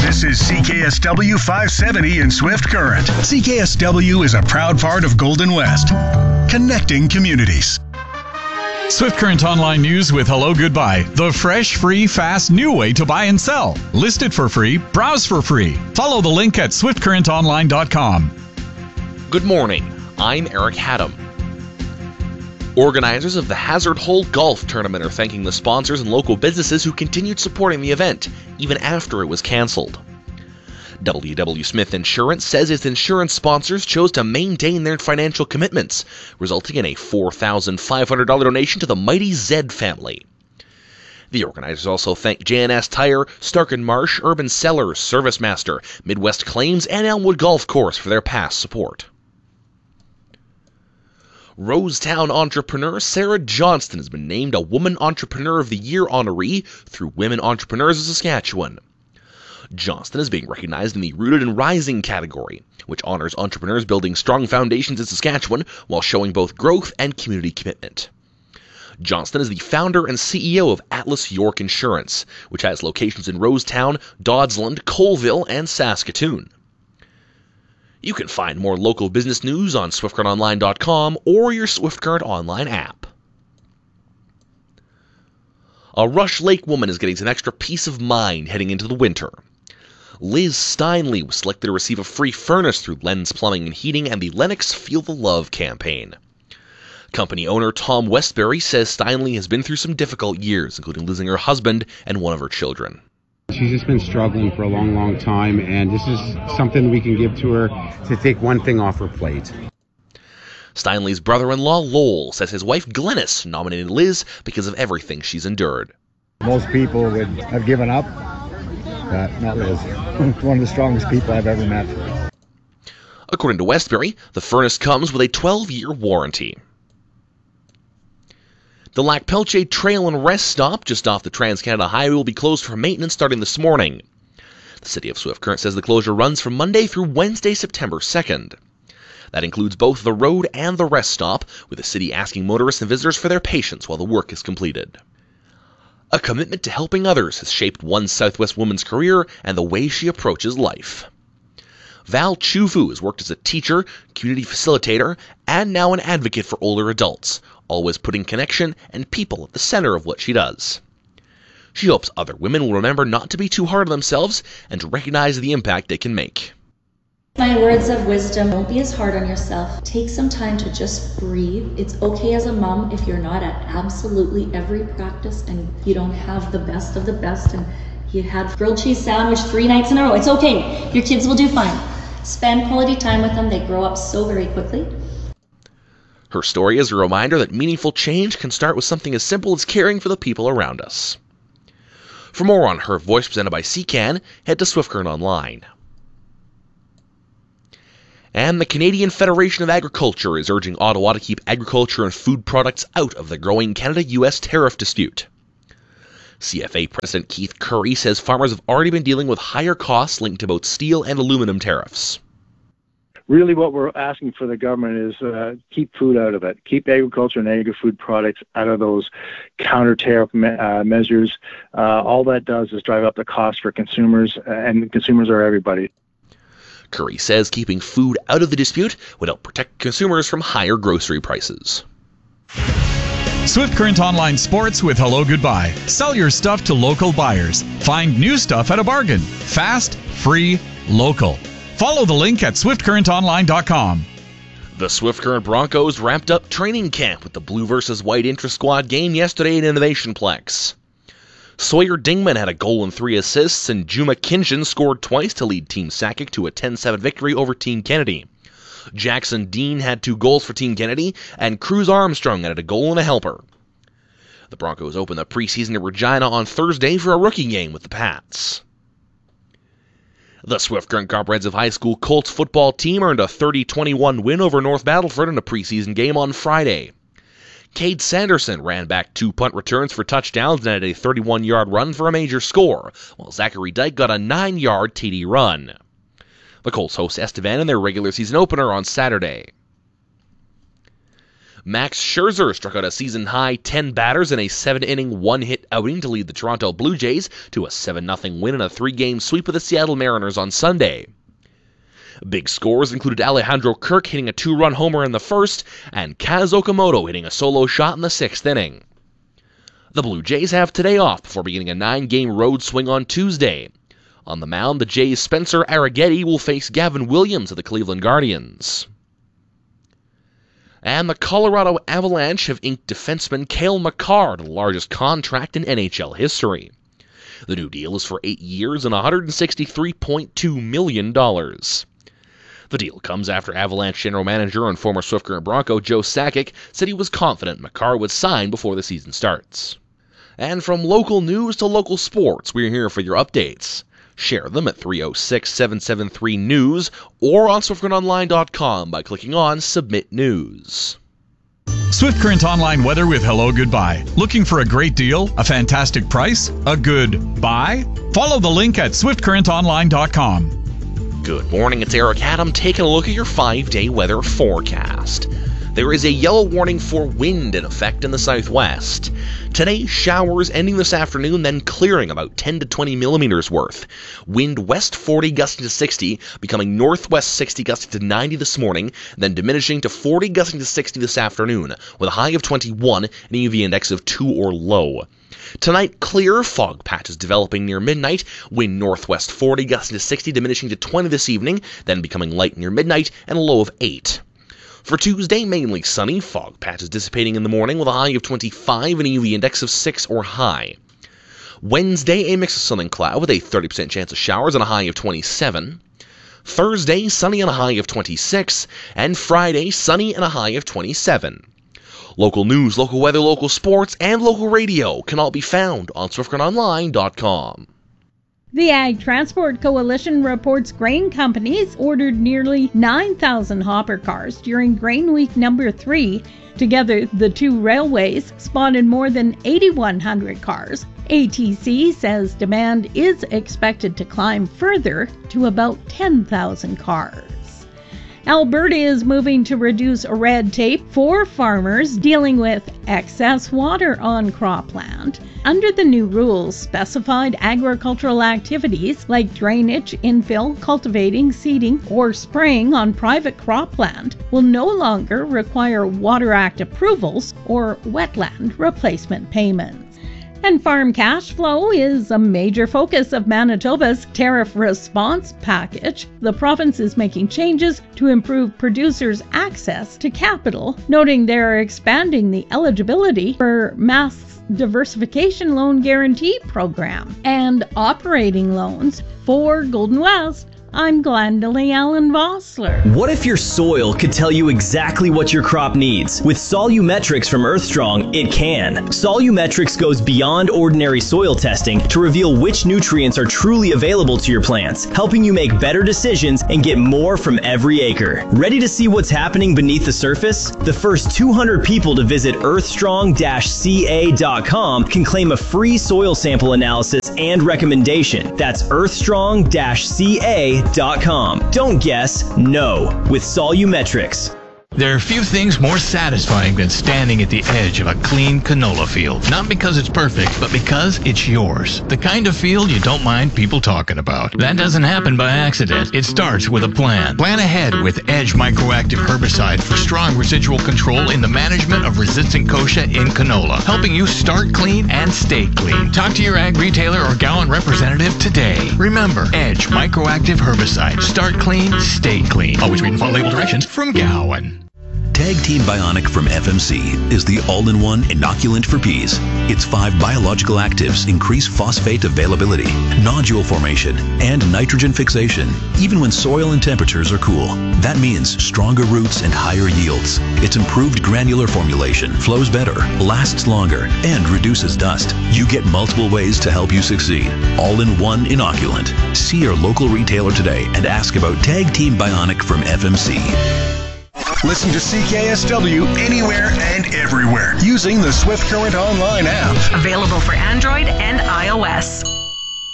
This is CKSW 570 in Swift Current. CKSW is a proud part of Golden West, connecting communities. Swift Current Online News with Hello Goodbye. The fresh, free, fast, new way to buy and sell. List it for free. Browse for free. Follow the link at swiftcurrentonline.com. Good morning. I'm Eric Haddam. Organizers of the Hazard Hole Golf Tournament are thanking the sponsors and local businesses who continued supporting the event, even after it was canceled. W.W. Smith Insurance says its insurance sponsors chose to maintain their financial commitments, resulting in a $4,500 donation to the Mighty Zed family. The organizers also thank J&S Tire, Stark & Marsh, Urban Cellars, ServiceMaster, Midwest Claims, and Elmwood Golf Course for their past support. Rosetown entrepreneur Sarah Johnston has been named a Woman Entrepreneur of the Year honoree through Women Entrepreneurs of Saskatchewan. Johnston is being recognized in the Rooted and Rising category, which honors entrepreneurs building strong foundations in Saskatchewan while showing both growth and community commitment. Johnston is the founder and CEO of Atlas York Insurance, which has locations in Rosetown, Dodsland, Colville, and Saskatoon. You can find more local business news on SwiftCurrentOnline.com or your Swift Current Online app. A Rush Lake woman is getting some extra peace of mind heading into the winter. Liz Steinley was selected to receive a free furnace through Lens Plumbing and Heating and the Lennox Feel the Love campaign. Company owner Tom Westbury says Steinley has been through some difficult years, including losing her husband and one of her children. She's just been struggling for a long, long time, and this is something we can give to her to take one thing off her plate. Steinley's brother-in-law, Lowell, says his wife, Glennis, nominated Liz because of everything she's endured. Most people would have given up, but not Liz. One of the strongest people I've ever met. According to Westbury, the furnace comes with a 12-year warranty. The Lac Pelche Trail and Rest Stop just off the Trans-Canada Highway will be closed for maintenance starting this morning. The City of Swift Current says the closure runs from Monday through Wednesday, September 2nd. That includes both the road and the rest stop, with the city asking motorists and visitors for their patience while the work is completed. A commitment to helping others has shaped one Southwest woman's career and the way she approaches life. Val Chufu has worked as a teacher, community facilitator, and now an advocate for older adults, always putting connection and people at the center of what she does. She hopes other women will remember not to be too hard on themselves and to recognize the impact they can make. My words of wisdom: don't be as hard on yourself. Take some time to just breathe. It's okay as a mom if you're not at absolutely every practice and you don't have the best of the best and you had grilled cheese sandwich 3 nights in a row. It's okay. Your kids will do fine. Spend quality time with them. They grow up so very quickly. Her story is a reminder that meaningful change can start with something as simple as caring for the people around us. For more on Her Voice presented by CCAN, head to Swift Current Online. And the Canadian Federation of Agriculture is urging Ottawa to keep agriculture and food products out of the growing Canada-US tariff dispute. CFA President Keith Curry says farmers have already been dealing with higher costs linked to both steel and aluminum tariffs. Really what we're asking for the government is keep food out of it. Keep agriculture and agri-food products out of those counter-tariff measures. All that does is drive up the cost for consumers, and consumers are everybody. Curry says keeping food out of the dispute would help protect consumers from higher grocery prices. Swift Current Online Sports with Hello Goodbye. Sell your stuff to local buyers. Find new stuff at a bargain. Fast, free, local. Follow the link at swiftcurrentonline.com. The Swift Current Broncos wrapped up training camp with the Blue vs. White intra-squad game yesterday at Innovationplex. Sawyer Dingman had a goal and 3 assists, and Juma Kinshin scored twice to lead Team Sakic to a 10-7 victory over Team Kennedy. Jackson Dean had 2 goals for Team Kennedy, and Cruz Armstrong added a goal and a helper. The Broncos opened the preseason at Regina on Thursday for a rookie game with the Pats. The Swift Current Comprehensive High School Colts football team earned a 30-21 win over North Battleford in a preseason game on Friday. Cade Sanderson ran back 2 punt returns for touchdowns and had a 31-yard run for a major score, while Zachary Dyke got a 9-yard TD run. The Colts host Estevan in their regular season opener on Saturday. Max Scherzer struck out a season-high 10 batters in a 7-inning, one-hit outing to lead the Toronto Blue Jays to a 7-0 win in a 3-game sweep of the Seattle Mariners on Sunday. Big scores included Alejandro Kirk hitting a 2-run homer in the first, and Kaz Okamoto hitting a solo shot in the 6th inning. The Blue Jays have today off before beginning a 9-game road swing on Tuesday. On the mound, the Jays' Spencer Arrighetti will face Gavin Williams of the Cleveland Guardians. And the Colorado Avalanche have inked defenseman Cale Makar to the largest contract in NHL history. The new deal is for 8 years and $163.2 million. The deal comes after Avalanche general manager and former Swift Current Bronco Joe Sakic said he was confident Makar would sign before the season starts. And from local news to local sports, we're here for your updates. Share them at 306-773-NEWS or on SwiftCurrentOnline.com by clicking on Submit News. Swift Current Online weather with Hello Goodbye. Looking for a great deal? A fantastic price? A good buy? Follow the link at SwiftCurrentOnline.com. Good morning, it's Eric Adam taking a look at your 5-day weather forecast. There is a yellow warning for wind in effect in the southwest. Today, showers ending this afternoon, then clearing about 10 to 20 millimeters worth. Wind west 40 gusting to 60, becoming northwest 60 gusting to 90 this morning, then diminishing to 40 gusting to 60 this afternoon, with a high of 21 and an UV index of 2 or low. Tonight, clear, fog patches developing near midnight, wind northwest 40 gusting to 60, diminishing to 20 this evening, then becoming light near midnight and a low of 8. For Tuesday, mainly sunny, fog patches dissipating in the morning with a high of 25 and a UV index of 6 or high. Wednesday, a mix of sun and cloud with a 30% chance of showers and a high of 27. Thursday, sunny and a high of 26. And Friday, sunny and a high of 27. Local news, local weather, local sports, and local radio can all be found on SwiftCurrentOnline.com. The Ag Transport Coalition reports grain companies ordered nearly 9,000 hopper cars during Grain Week number 3. Together, the two railways spotted more than 8,100 cars. ATC says demand is expected to climb further to about 10,000 cars. Alberta is moving to reduce red tape for farmers dealing with excess water on cropland. Under the new rules, specified agricultural activities like drainage, infill, cultivating, seeding, or spraying on private cropland will no longer require Water Act approvals or wetland replacement payments. And farm cash flow is a major focus of Manitoba's tariff response package. The province is making changes to improve producers' access to capital, noting they're expanding the eligibility for Mass Diversification Loan Guarantee Program and operating loans for Golden West. I'm Glendalee Allen Vossler. What if your soil could tell you exactly what your crop needs? With Solumetrics from Earthstrong, it can. Solumetrics goes beyond ordinary soil testing to reveal which nutrients are truly available to your plants, helping you make better decisions and get more from every acre. Ready to see what's happening beneath the surface? The first 200 people to visit earthstrong-ca.com can claim a free soil sample analysis and recommendation. That's earthstrong-ca.com. Don't guess, know with Solumetrics. There are few things more satisfying than standing at the edge of a clean canola field. Not because it's perfect, but because it's yours. The kind of field you don't mind people talking about. That doesn't happen by accident. It starts with a plan. Plan ahead with Edge Microactive Herbicide for strong residual control in the management of resistant kochia in canola, helping you start clean and stay clean. Talk to your ag retailer or Gowan representative today. Remember, Edge Microactive Herbicide. Start clean, stay clean. Always read and follow label directions from Gowan. Tag Team Bionic from FMC is the all-in-one inoculant for peas. Its 5 biological actives increase phosphate availability, nodule formation, and nitrogen fixation, even when soil and temperatures are cool. That means stronger roots and higher yields. Its improved granular formulation flows better, lasts longer, and reduces dust. You get multiple ways to help you succeed. All-in-one inoculant. See your local retailer today and ask about Tag Team Bionic from FMC. Listen to CKSW anywhere and everywhere using the Swift Current Online app. Available for Android and iOS.